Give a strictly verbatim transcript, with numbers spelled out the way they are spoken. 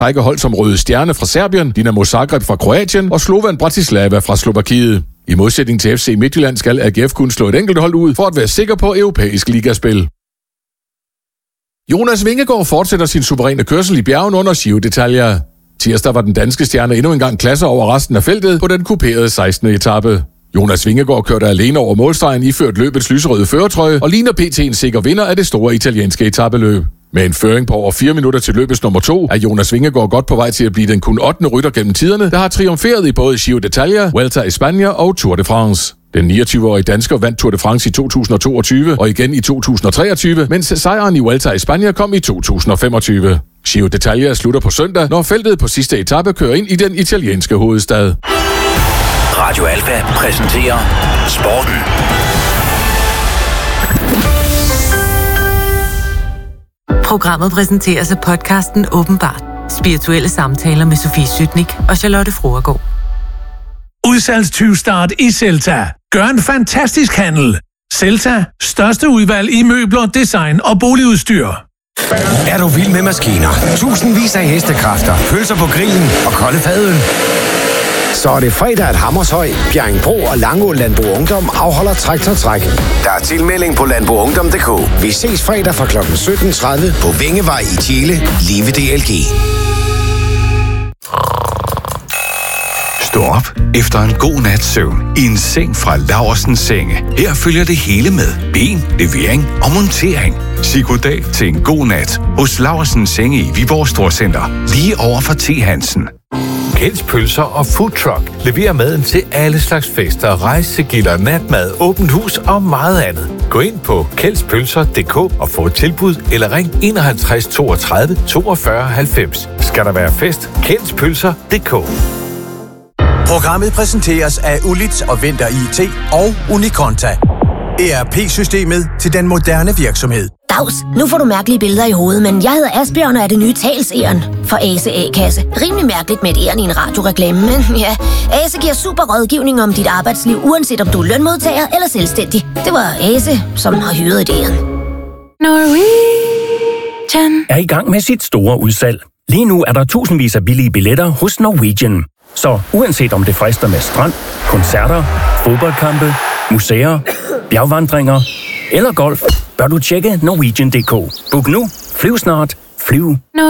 række hold som Røde Stjerne fra Serbien, Dinamo Zagreb fra Kroatien og Slovan Bratislava fra Slovakiet. I modsætning til F C Midtjylland skal A G F kun slå et enkelt hold ud for at være sikker på europæisk ligaspil. Jonas Vingegaard fortsætter sin suveræne kørsel i bjergen under Giro d'Italia. Tirsdag var den danske stjerne endnu engang klasser over resten af feltet på den kuperede sekstende etape. Jonas Vingegaard kørte alene over målstregen iført løbets lyserøde førertrøje og ligner pt. En sikker vinder af det store italienske etapeløb. Med en føring på over fire minutter til løbets nummer to, er Jonas Vingegaard godt på vej til at blive den kun ottende rytter gennem tiderne, der har triumferet i både Giro d'Italia, Vuelta a España og Tour de France. Den niogtyve-årige dansker vandt Tour de France i to tusind og toogtyve og igen i to tusind og treogtyve, mens sejren i Vuelta a España kom i to tusind og femogtyve. Giro d'Italia slutter på søndag, når feltet på sidste etape kører ind i den italienske hovedstad. Radio Alfa præsenterer Sporten. Programmet præsenteres af podcasten Åbenbart. Spirituelle samtaler med Sofie Sytnik og Charlotte Fruergaard. Udsalgstyvstart i Celta. Gør en fantastisk handel. Celta. Største udvalg i møbler, design og boligudstyr. Er du vild med maskiner? Tusindvis af hestekræfter, pølser på grillen og kolde fadøl. Så er det fredag, at Hammershøj, Bjerringbro og Langå Landbrug Ungdom afholder Træk-Træk. Der er tilmelding på landbrug ungdom punktum d k. Vi ses fredag fra klokken sytten tredive på Vingevej i Tjele, lige ved D L G. Stå op efter en god nats søvn i en seng fra Laursens Senge. Her følger det hele med ben, levering og montering. Sig goddag til en god nat hos Laursens Senge i Viborg Storcenter, lige over for T. Hansen. Kjelds Pølser og Food Truck leverer maden til alle slags fester, rejsegilder, natmad, åbent hus og meget andet. Gå ind på kjelds pølser punktum d k og få et tilbud, eller ring enoghalvtreds toogtredive toogfyrre halvfems. Skal der være fest? kjelds pølser punktum d k. Programmet præsenteres af Ulits og Vinter I T og Unikonta. E R P-systemet til den moderne virksomhed. Dags, nu får du mærkelige billeder i hovedet, men jeg hedder Asbjørn og er det nye talsæren for Ase A-kasse. Rimelig mærkeligt med et æren i en radioreklame, men ja, Ase giver super rådgivning om dit arbejdsliv, uanset om du er lønmodtager eller selvstændig. Det var Ase, som har hyret et æren. Norwegian er i gang med sit store udsalg. Lige nu er der tusindvis af billige billetter hos Norwegian. Så uanset om det frister med strand, koncerter, fodboldkampe, museer, bjergvandringer eller golf, bør du tjekke Norwegian punktum d k. Book nu, flyv snart, flyv